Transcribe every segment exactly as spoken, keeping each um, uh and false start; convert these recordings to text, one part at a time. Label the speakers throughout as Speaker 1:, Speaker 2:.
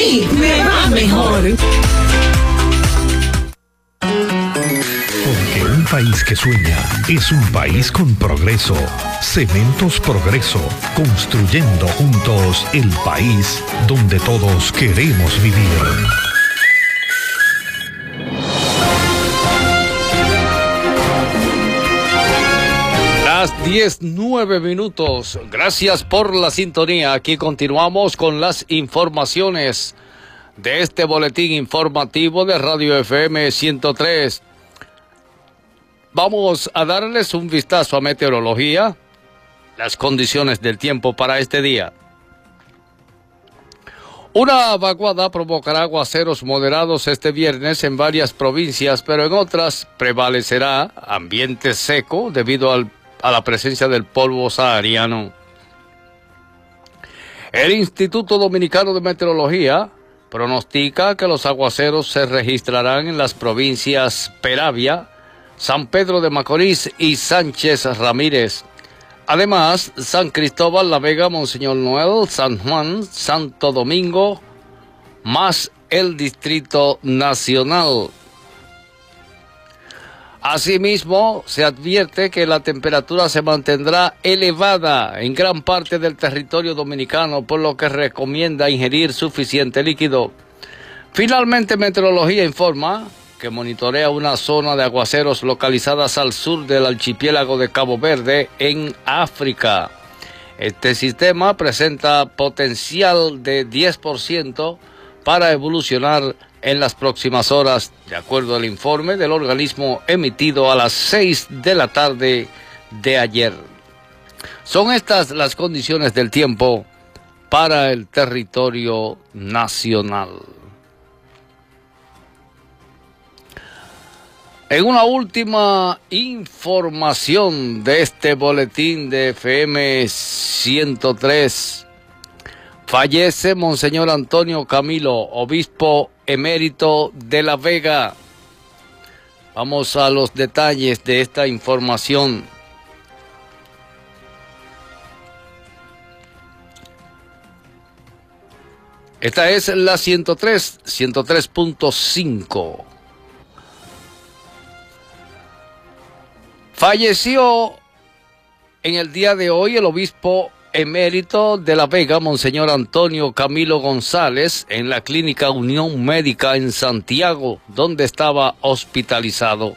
Speaker 1: Sí, me va mejor.
Speaker 2: Porque un país que sueña es un país con progreso. Cementos Progreso, construyendo juntos el país donde todos queremos vivir.
Speaker 3: Las diez, nueve minutos. Gracias por la sintonía. Aquí continuamos con las informaciones de este boletín informativo de Radio F M ciento tres. Vamos a darles un vistazo a meteorología, las condiciones del tiempo para este día. Una vaguada provocará aguaceros moderados este viernes en varias provincias, pero en otras prevalecerá ambiente seco debido al a la presencia del polvo sahariano. El Instituto Dominicano de Meteorología pronostica que los aguaceros se registrarán en las provincias Peravia, San Pedro de Macorís y Sánchez Ramírez. Además, San Cristóbal, La Vega, Monseñor Noel, San Juan, Santo Domingo, más el Distrito Nacional. Asimismo, se advierte que la temperatura se mantendrá elevada en gran parte del territorio dominicano, por lo que recomienda ingerir suficiente líquido. Finalmente, Meteorología informa que monitorea una zona de aguaceros localizadas al sur del archipiélago de Cabo Verde, en África. Este sistema presenta potencial de diez por ciento para evolucionar en las próximas horas, de acuerdo al informe del organismo emitido a las seis de la tarde de ayer. Son estas las condiciones del tiempo para el territorio nacional. En una última información de este boletín de F M ciento tres, fallece Monseñor Antonio Camilo, obispo emérito de La Vega. Vamos a los detalles de esta información. Esta es la ciento tres, ciento tres punto cinco. Falleció en el día de hoy el obispo emérito de La Vega, Monseñor Antonio Camilo González, en la Clínica Unión Médica en Santiago, donde estaba hospitalizado.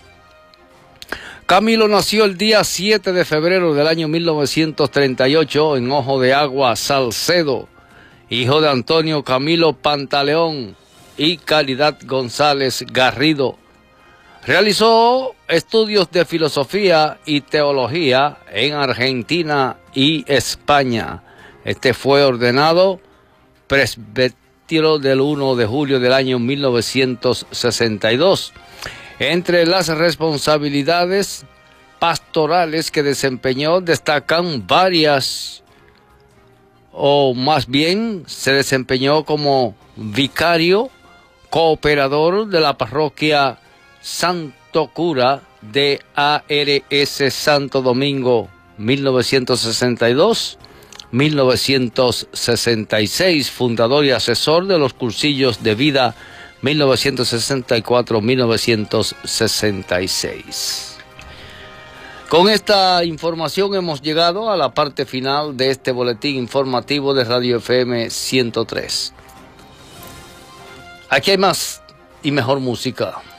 Speaker 3: Camilo nació el día siete de febrero del año mil novecientos treinta y ocho en Ojo de Agua, Salcedo, hijo de Antonio Camilo Pantaleón y Caridad González Garrido. Realizó estudios de filosofía y teología en Argentina y España. Este fue ordenado presbítero del primero de julio del año mil novecientos sesenta y dos. Entre las responsabilidades pastorales que desempeñó destacan varias, o más bien se desempeñó como vicario, cooperador de la parroquia Santo Cura de A R S Santo Domingo, mil novecientos sesenta y dos a mil novecientos sesenta y seis, fundador y asesor de los cursillos de vida mil novecientos sesenta y cuatro a mil novecientos sesenta y seis. Con esta información hemos llegado a la parte final de este boletín informativo de Radio F M ciento tres. Aquí hay más y mejor música.